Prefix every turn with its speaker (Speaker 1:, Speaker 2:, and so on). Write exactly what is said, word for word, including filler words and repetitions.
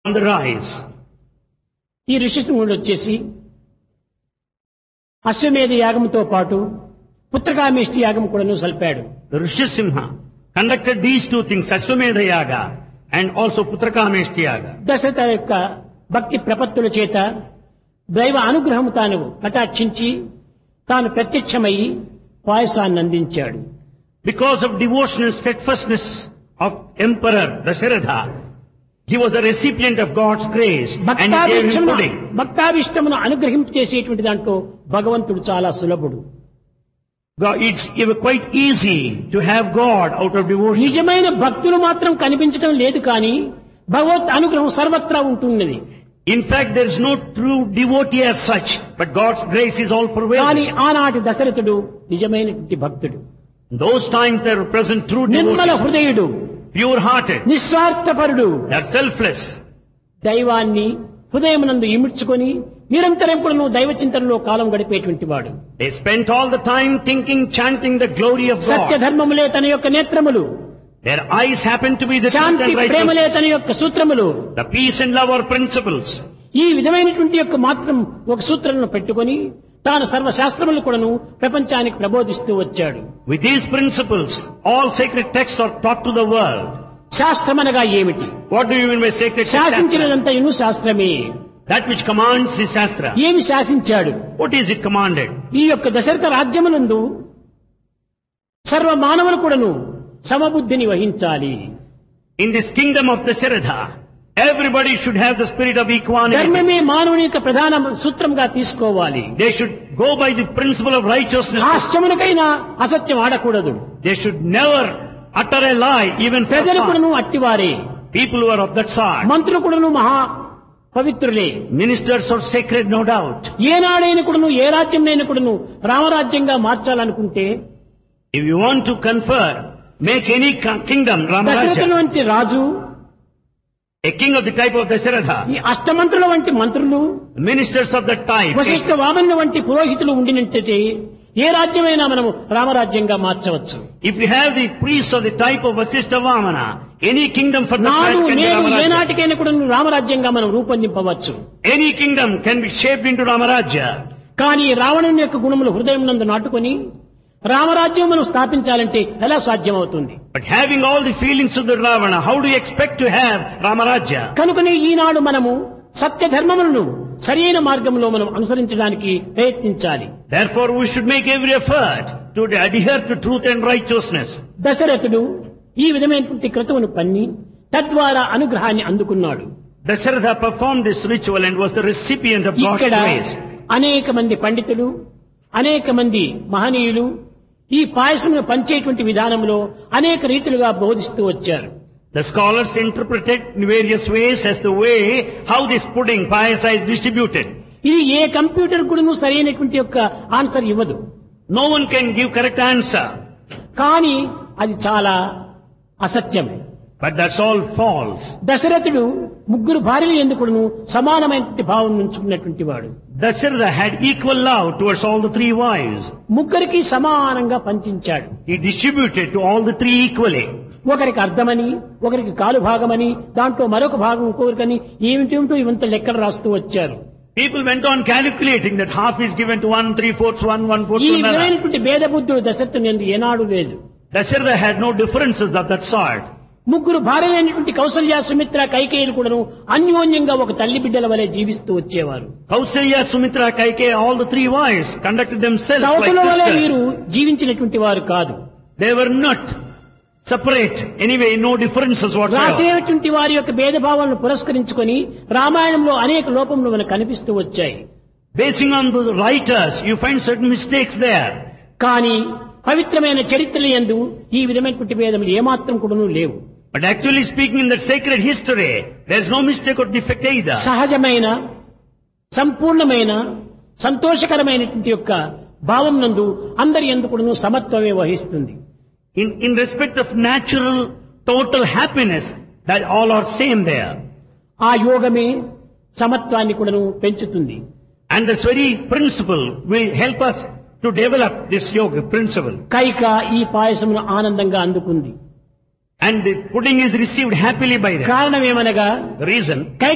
Speaker 1: on the rise.
Speaker 2: ఈ ఋషిశృంగుడు వచ్చేసి అశ్వమేధ యాగంతో పాటు పుత్రకామేష్టి యాగం కూడాను సల్పాడు.
Speaker 1: The Rishisimha conducted these two things, Ashwamedha Yaga and also Putrakameshti Yaga.
Speaker 2: Dasharatha యొక్క భక్తి ప్రపత్తుల చేత దైవ అనుగ్రహం తాను కటాక్షించి తాను ప్రత్యక్షమై పాయసాన్ని అందించాడు.
Speaker 1: Because of devotional steadfastness of Emperor Dasharatha, he was the recipient of God's grace and he gave him pudding.
Speaker 2: భక్తాభిష్టమును అనుగ్రహింపు చేసేటువంటి దాంట్లో భగవంతుడు చాలా సులభుడు.
Speaker 1: God, it's quite easy to have God out of devotion.
Speaker 2: నిజమైన భక్తులు మాత్రం కనిపించడం లేదు కానీ భగవత్ అనుగ్రహం సర్వత్రా ఉంటున్నది.
Speaker 1: In fact, there is no true devotee as such, but God's grace is all
Speaker 2: కానీ
Speaker 1: pervasive.
Speaker 2: ఆనాటి దశరథుడు నిజమైనటువంటి భక్తుడు,
Speaker 1: In those times there were present true
Speaker 2: Nirmala
Speaker 1: devotees,
Speaker 2: హృదయుడు,
Speaker 1: pure-hearted,
Speaker 2: నిస్వార్థపరుడు,
Speaker 1: they are selfless.
Speaker 2: దైవాన్ని హృదయమునందు ఇముడ్చుకొని నిరంతరం కూడా నువ్వు దైవ చింతనలో కాలం గడిపేటువంటి వాడు.
Speaker 1: They spent all the time thinking, chanting the glory of
Speaker 2: Satya
Speaker 1: God.
Speaker 2: ధర్మములే తన యొక్క నేత్రములు,
Speaker 1: Their eyes happen to be the truth
Speaker 2: Shanti
Speaker 1: and
Speaker 2: ప్రేమలే
Speaker 1: righteousness.
Speaker 2: తన యొక్క సూత్రములు.
Speaker 1: The peace and love are principles.
Speaker 2: ఈ విధమైనటువంటి యొక్క మాత్రం ఒక సూత్రాలను పెట్టుకొని తాను సర్వశాస్త్రములు కూడాను ప్రపంచానికి ప్రబోధిస్తూ వచ్చాడు.
Speaker 1: With these principles, all sacred texts are taught to the world.
Speaker 2: శాస్త్రమనగా ఏమిటి?
Speaker 1: What do you mean by sacred text?
Speaker 2: శాసించినదంతయును శాస్త్రమే.
Speaker 1: That which commands is Shastra.
Speaker 2: ఏమి శాసించాడు?
Speaker 1: What is it commanded?
Speaker 2: ఈ యొక్క దశరథ రాజ్యమునందు సర్వ మానవులు కూడాను సమబుద్ధిని వహించాలి.
Speaker 1: In this kingdom of Dasharatha, everybody should have the spirit of equanimity.
Speaker 2: ధర్మమే మానవుని యొక్క ప్రధాన సూత్రంగా తీసుకోవాలి.
Speaker 1: They should go by the principle of righteousness.
Speaker 2: హాస్యమునకైనా అసత్యం ఆడకూడదు.
Speaker 1: They should never utter a lie, even for
Speaker 2: ప్రజలు
Speaker 1: fun.
Speaker 2: కూడాను అట్టివారే,
Speaker 1: People who are of that sort.
Speaker 2: మంత్రులు కూడాను మహా పవిత్రులే.
Speaker 1: Ministers are sacred, no doubt.
Speaker 2: ఏనాడైనా కూడాను ఏ రాజ్యంనైనా కూడాను రామరాజ్యంగా మార్చాలనుకుంటే
Speaker 1: If you want to confer, make any ki- kingdom
Speaker 2: దశరథుల
Speaker 1: Ramaraja,
Speaker 2: వంటి రాజు,
Speaker 1: a king of the type of Dasharatha,
Speaker 2: ఈ అష్టమంత్రుల వంటి మంత్రులు,
Speaker 1: ministers of that type.
Speaker 2: Vashishtha వామనుల వంటి పురోహితులు ఉండినట్టే ఏ రాజ్యమైనా మనము రామరాజ్యంగా మార్చవచ్చు.
Speaker 1: If you have the priests of the type of Vasishtha Vamana, any kingdom for that
Speaker 2: నాను
Speaker 1: type can be
Speaker 2: నేను
Speaker 1: Ramaraja.
Speaker 2: ఏనాటికైనా కూడా రామరాజ్యంగా మనం రూపొందింపవచ్చు.
Speaker 1: Any kingdom can be shaped into Ramaraja.
Speaker 2: కానీ రావణుని యొక్క గుణములు హృదయం నందు నాటుకొని రామరాజ్యం మనం స్థాపించాలంటే ఎలా సాధ్యమవుతుంది?
Speaker 1: But having all the feelings of the Ravana, how do you expect to have Ramaraja?
Speaker 2: కనుకనే ఈనాడు మనము సత్య ధర్మములను సరైన మార్గంలో మనం అనుసరించడానికి ప్రయత్నించాలి.
Speaker 1: Therefore we should make every effort to adhere to truth and righteousness.
Speaker 2: దశరథుడు ఈ విధమైనటువంటి క్రతువును పన్ని తద్వారా అనుగ్రహాన్ని అందుకున్నాడు.
Speaker 1: Dasharatha performed this ritual and was the recipient of God's
Speaker 2: ఇక్కడ
Speaker 1: grace.
Speaker 2: అనేక మంది పండితులు, అనేక మంది మహనీయులు ఈ పాయసమును పంచేటువంటి విధానంలో అనేక రీతులుగా బోధిస్తూ వచ్చారు.
Speaker 1: The scholars interpreted in various ways as the way how this pudding, payasa is distributed.
Speaker 2: ఇది ఏ కంప్యూటర్ కూడా సరైనటువంటి యొక్క ఆన్సర్ ఇవ్వదు.
Speaker 1: No one can give correct answer.
Speaker 2: కానీ అది చాలా అసత్యం.
Speaker 1: But that's all false.
Speaker 2: దశరథుడు ముగ్గురు భార్యలు ఎందుకును సమానమైనటువంటి భావం ఉంచుకున్నటువంటి వాడు.
Speaker 1: Dasharatha had equal love towards all the three wives.
Speaker 2: ముగ్గురికి సమానంగా పంచించాడు.
Speaker 1: He distributed to all the three equally.
Speaker 2: ఒకరికి అర్ధమని, ఒకరికి కాలు భాగమని, దాంట్లో మరొక భాగం ఇంకొకరికని ఏమిటేమిటో ఇవంత లెక్కలు రాస్తూ వచ్చారు.
Speaker 1: People went on calculating that half is given to one, three-fourths one, one-fourth
Speaker 2: ఈ
Speaker 1: to another.
Speaker 2: విధమైనటువంటి భేద బుద్ధుడు దశరథుని యందు ఏనాడు లేదు.
Speaker 1: Dasharatha had no differences of that sort.
Speaker 2: ముగ్గురు భార్యలైనటువంటి కౌసల్య, సుమిత్ర, కైకేయులు కూడాను అన్యోన్యంగా ఒక తల్లి బిడ్డల వలె జీవిస్తూ వచ్చేవారు.
Speaker 1: Kausalya, Sumitra, Kaikeyi, all the three wives conducted themselves like
Speaker 2: సౌతుల వలె
Speaker 1: sisters.
Speaker 2: వీరు జీవించినటువంటి వారు కాదు.
Speaker 1: They were not separate. Anyway, no differences whatsoever.
Speaker 2: రాసేటువంటి వారి యొక్క భేదభావాలను పురస్కరించుకొని రామాయణంలో అనేక లోపములు మనకు కనిపిస్తూ వచ్చాయి.
Speaker 1: Basing on the writers, you find certain mistakes there.
Speaker 2: కానీ పవిత్రమైన చరిత్రల యందు ఈ విధమైనటువంటి భేదములు ఏమాత్రం కూడాను లేవు.
Speaker 1: But actually speaking, in that sacred history, there is no mistake or defect either.
Speaker 2: సహజమైన, సంపూర్ణమైన, సంతోషకరమైనటువంటి యొక్క భావం నందు అందరి యందు కూడాను సమత్వమే వహిస్తుంది.
Speaker 1: In, in respect of natural, total happiness, that all are same there.
Speaker 2: ఆ యోగమే సమత్వాన్ని కూడాను పెంచుతుంది.
Speaker 1: And this very principle will help us to develop this yoga principle.
Speaker 2: Kaika ఈ పాయసమును ఆనందంగా అందుకుంది.
Speaker 1: And the pudding is received happily by them.
Speaker 2: కారణమేమనగా
Speaker 1: The reason,
Speaker 2: Kaika